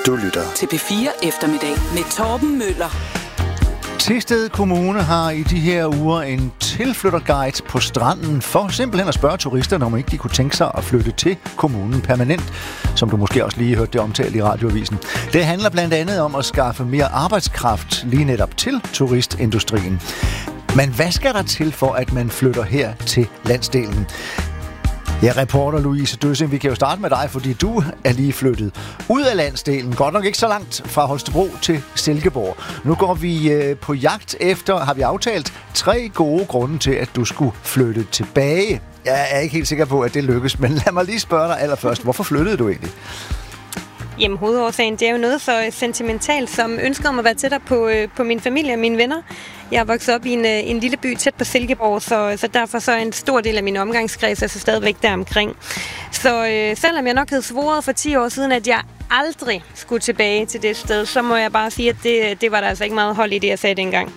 Du lytter til P4 Eftermiddag med Torben Møller. Thisted Kommune har i de her uger en tilflytterguide på stranden for simpelthen at spørge turisterne, om ikke de kunne tænke sig at flytte til kommunen permanent, som du måske også lige hørte det omtalt i radioavisen. Det handler blandt andet om at skaffe mere arbejdskraft lige netop til turistindustrien. Men hvad skal der til for, at man flytter her til landsdelen? Ja, reporter Louise Døssing, vi kan jo starte med dig, fordi du er lige flyttet ud af landsdelen. Godt nok ikke så langt fra Holstebro til Silkeborg. Nu går vi på jagt efter, har vi aftalt, 3 gode grunde til, at du skulle flytte tilbage. Jeg er ikke helt sikker på, at det lykkes, men lad mig lige spørge dig allerførst. Hvorfor flyttede du egentlig? Jamen, hovedårsagen, det er jo noget så sentimentalt som ønsker om at være tættere på min familie og mine venner. Jeg er vokset op i en lille by tæt på Silkeborg, så derfor så er en stor del af min omgangskreds altså stadigvæk deromkring. Så selvom jeg nok havde svoret for 10 år siden, at jeg aldrig skulle tilbage til det sted, så må jeg bare sige, at det var der altså ikke meget hold i det, jeg sagde dengang.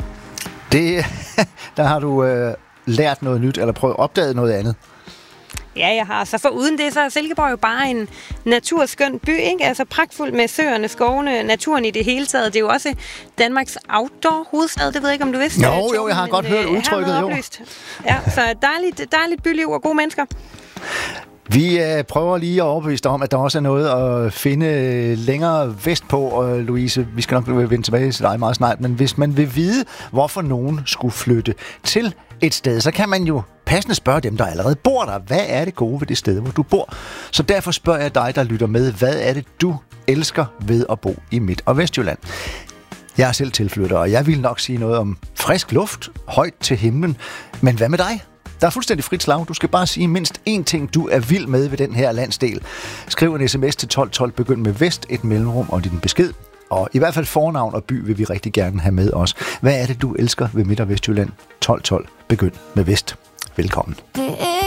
Der har du lært noget nyt, eller opdaget noget andet? Ja, jeg har. Så foruden det, så er Silkeborg jo bare en naturskøn by, ikke? Altså pragtfuld med søerne, skovene, naturen i det hele taget. Det er jo også Danmarks outdoor-hovedstad, det ved jeg ikke, om du vidste. Jo, jeg har godt hørt udtrykket, jo. Ja, så dejligt byliv og gode mennesker. Vi prøver lige at overbevise dig om, at der også er noget at finde længere vestpå, og Louise, vi skal nok vende tilbage til dig meget snart, men hvis man vil vide, hvorfor nogen skulle flytte til et sted, så kan man jo passende spørge dem, der allerede bor der. Hvad er det gode ved det sted, hvor du bor? Så derfor spørger jeg dig, der lytter med, hvad er det, du elsker ved at bo i Midt- og Vestjylland? Jeg er selv tilflytter, og jeg vil nok sige noget om frisk luft, højt til himlen, men hvad med dig? Der er fuldstændig frit slag. Du skal bare sige mindst én ting, du er vild med ved den her landsdel. Skriv en sms til 1212, begynd med Vest, et mellemrum og din besked. Og i hvert fald fornavn og by vil vi rigtig gerne have med os. Hvad er det, du elsker ved Midt- og Vestjylland? 1212, begynd med Vest. Velkommen.